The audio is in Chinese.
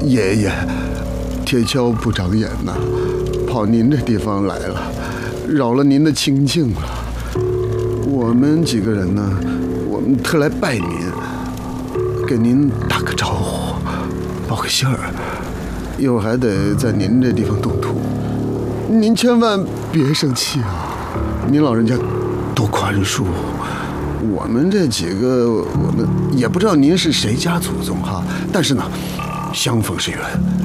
爷爷，铁锹不长眼呐，跑您这地方来了，扰了您的清静了。我们几个人呢，我们特来拜您，给您打个招呼，报个信儿。一会儿还得在您这地方动土，您千万别生气啊！您老人家多宽恕。我们这几个，我们也不知道您是谁家祖宗哈，但是呢，相逢是缘。